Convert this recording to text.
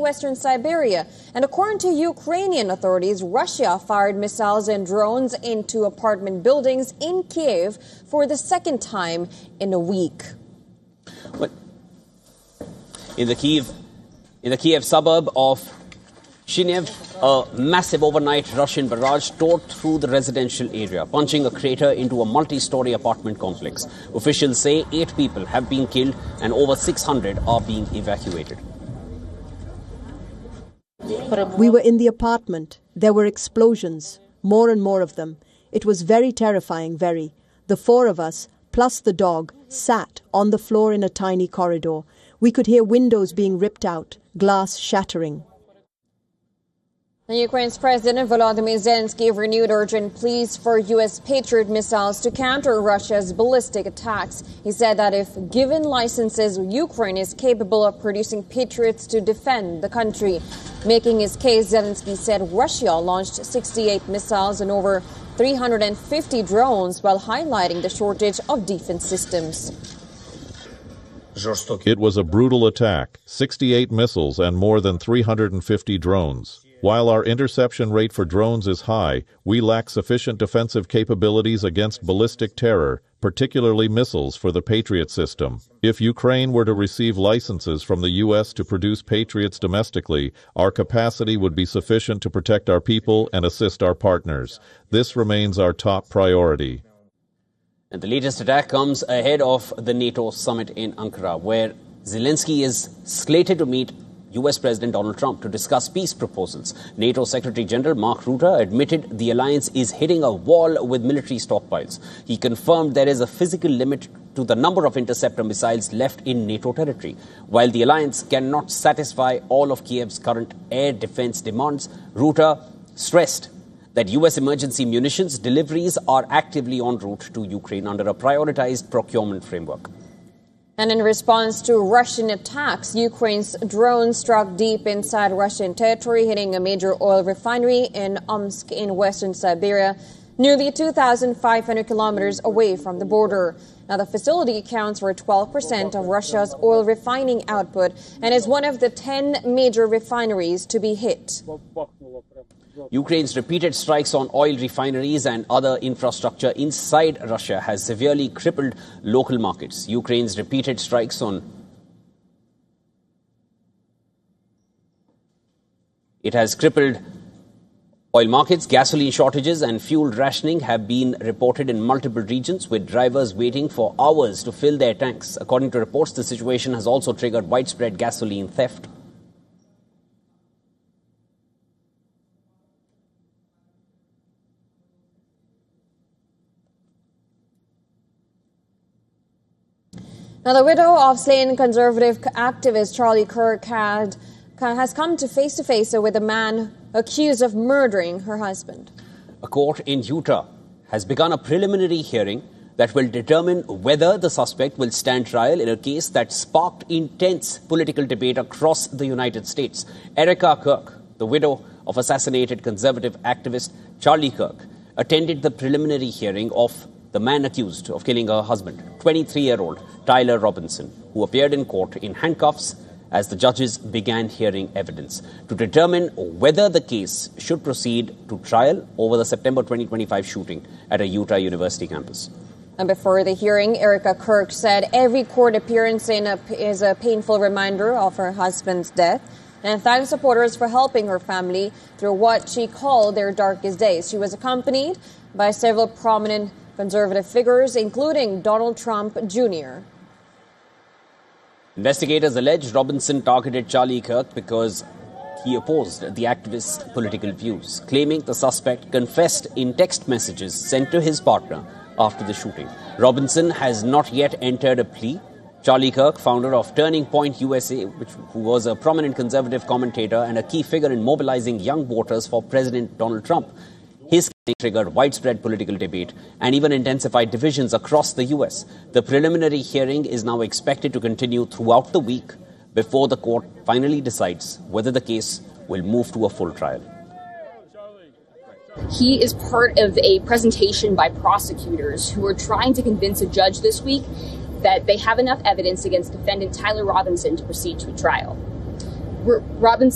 western Siberia. And according to Ukrainian authorities, Russia fired missiles and drones into apartment buildings in Kiev for the second time in a week. In the Kiev suburb of Shinev, a massive overnight Russian barrage tore through the residential area, punching a crater into a multi-story apartment complex. Officials say 8 people have been killed and over 600 are being evacuated. We were in the apartment. There were explosions, more and more of them. It was very terrifying, very. The 4 of us, plus the dog, sat on the floor in a tiny corridor. We could hear windows being ripped out, glass shattering. Ukraine's President Volodymyr Zelensky renewed urgent pleas for U.S. Patriot missiles to counter Russia's ballistic attacks. He said that if given licenses, Ukraine is capable of producing Patriots to defend the country. Making his case, Zelensky said Russia launched 68 missiles and over 350 drones while highlighting the shortage of defense systems. It was a brutal attack, 68 missiles and more than 350 drones. While our interception rate for drones is high, we lack sufficient defensive capabilities against ballistic terror, particularly missiles for the Patriot system. If Ukraine were to receive licenses from the U.S. to produce Patriots domestically, our capacity would be sufficient to protect our people and assist our partners. This remains our top priority. And the latest attack comes ahead of the NATO summit in Ankara, where Zelensky is slated to meet U.S. President Donald Trump to discuss peace proposals. NATO Secretary General Mark Rutte admitted the alliance is hitting a wall with military stockpiles. He confirmed there is a physical limit to the number of interceptor missiles left in NATO territory. While the alliance cannot satisfy all of Kiev's current air defense demands, Rutte stressed that U.S. emergency munitions deliveries are actively en route to Ukraine under a prioritized procurement framework. And in response to Russian attacks, Ukraine's drones struck deep inside Russian territory, hitting a major oil refinery in Omsk in western Siberia, nearly 2,500 kilometers away from the border. Now, the facility accounts for 12% of Russia's oil refining output and is one of the 10 major refineries to be hit. Ukraine's repeated strikes on oil refineries and other infrastructure inside Russia has severely crippled local markets. Ukraine's repeated strikes on it has crippled oil markets. Gasoline shortages and fuel rationing have been reported in multiple regions, with drivers waiting for hours to fill their tanks. According to reports, the situation has also triggered widespread gasoline theft. Now, the widow of slain conservative activist Charlie Kirk has come to face with a man accused of murdering her husband. A court in Utah has begun a preliminary hearing that will determine whether the suspect will stand trial in a case that sparked intense political debate across the United States. Erica Kirk, the widow of assassinated conservative activist Charlie Kirk, attended the preliminary hearing of the man accused of killing her husband, 23-year-old Tyler Robinson, who appeared in court in handcuffs as the judges began hearing evidence to determine whether the case should proceed to trial over the September 2025 shooting at a Utah University campus. And before the hearing, Erica Kirk said every court appearance is a painful reminder of her husband's death and thanked supporters for helping her family through what she called their darkest days. She was accompanied by several prominent conservative figures, including Donald Trump Jr. Investigators allege Robinson targeted Charlie Kirk because he opposed the activist's political views, claiming the suspect confessed in text messages sent to his partner after the shooting. Robinson has not yet entered a plea. Charlie Kirk, founder of Turning Point USA, who was a prominent conservative commentator and a key figure in mobilizing young voters for President Donald Trump, his case triggered widespread political debate and even intensified divisions across the U.S. The preliminary hearing is now expected to continue throughout the week before the court finally decides whether the case will move to a full trial. He is part of a presentation by prosecutors who are trying to convince a judge this week that they have enough evidence against defendant Tyler Robinson to proceed to a trial. Robinson